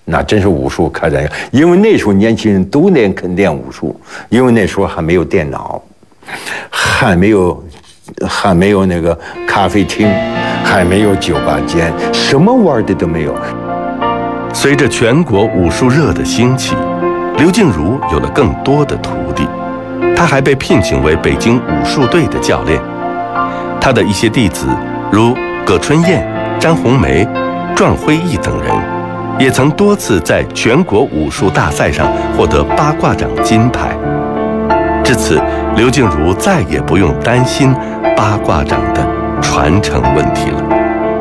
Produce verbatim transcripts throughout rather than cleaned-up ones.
那真是武术开展，因为那时候年轻人都练练武术，因为那时候还没有电脑，还没有还没有那个咖啡厅，还没有酒吧间，什么玩的都没有。 随着全国武术热的兴起，刘静茹有了更多的徒弟，他还被聘请为北京武术队的教练。他的一些弟子如葛春燕、张红梅、壮辉义等人，也曾多次在全国武术大赛上获得八卦掌金牌。至此，刘静茹再也不用担心八卦掌的传承问题了。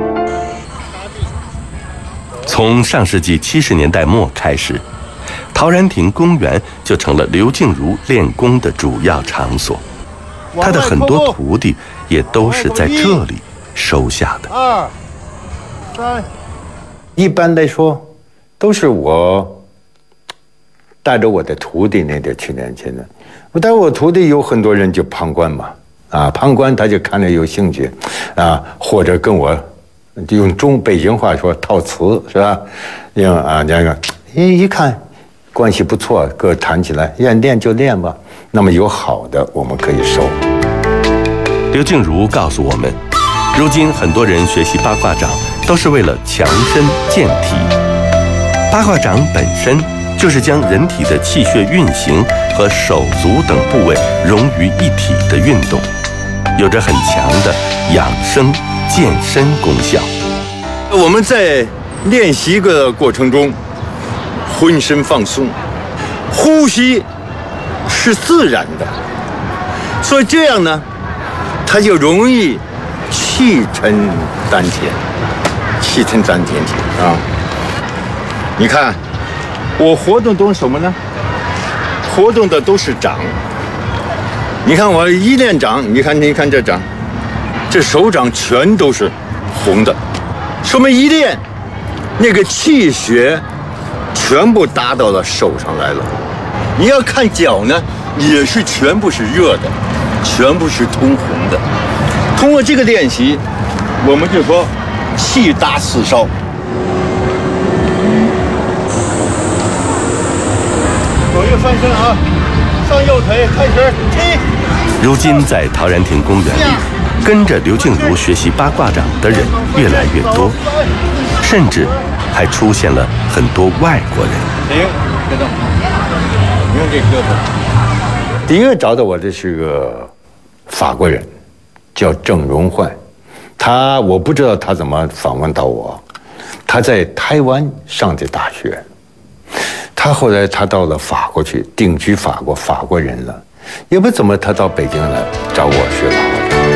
从上世纪七十年代末开始，陶然亭公园就成了刘静茹练功的主要场所。他的很多徒弟也都是在这里收下的。 二、三，一般来说，都是我带着我的徒弟那点去练去的。我带我徒弟有很多人就旁观嘛，啊，旁观他就看着有兴趣，啊，或者跟我用中北京话说套词是吧？用啊那个一一看关系不错，各谈起来，愿练就练吧。那么有好的我们可以收。 刘静茹告诉我们，如今很多人学习八卦掌都是为了强身健体。八卦掌本身就是将人体的气血运行和手足等部位融于一体的运动，有着很强的养生健身功效。 我们在练习的过程中，浑身放松，呼吸是自然的，所以这样呢，它就容易气沉丹田，气沉丹田体啊。你看，我活动都是什么呢？活动的都是掌。你看我一练掌，你看你看这掌，这手掌全都是红的，说明一练，那个气血全部达到了手上来了。你要看脚呢，也是全部是热的，全部是通红的。通过这个练习，我们就说气达四烧。左右翻身啊，上右腿开始踢。 如今在陶然亭公园里，跟着刘静茹学习八卦掌的人越来越多，甚至还出现了很多外国人。 停，别动，你用这胳膊。第一个找到我的是个法国人，叫郑荣焕，他我不知道他怎么访问到我，他在台湾上的大学，他后来他到了法国去定居法国，法国人了，也不怎么他到北京来找我学法国掌。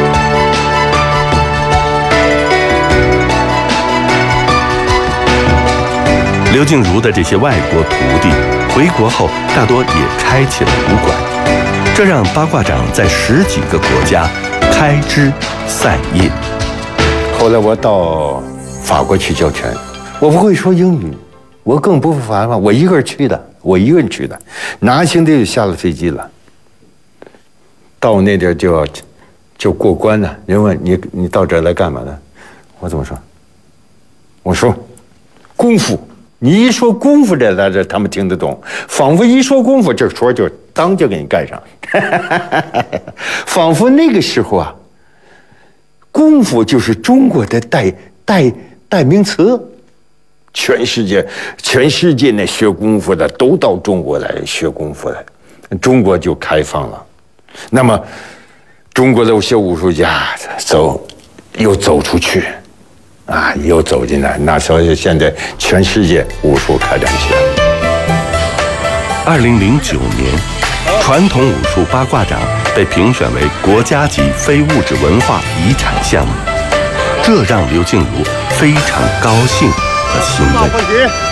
刘静茹的这些外国徒弟回国后，大多也开起了武馆，这让八卦掌在十几个国家开枝散叶。 后来我到法国去教拳，我不会说英语，我更不会法语，我一个人去的，我一个人去的，拿行李就下了飞机了。到那地儿就要就过关了，人问你你到这儿来干嘛呢？我怎么说？我说功夫。你一说功夫这来着，他们听得懂，仿佛一说功夫，这说就当就给你盖上，仿佛那个时候啊，功夫就是中国的代代代名词，全世界全世界那学功夫的都到中国来学功夫来，中国就开放了。那么，中国的些武术家走又走出去。啊，又走进来，那所以现在全世界武术开展起来。 二零零九年，传统武术八卦掌被评选为国家级非物质文化遗产项目，这让刘静茹非常高兴和欣慰。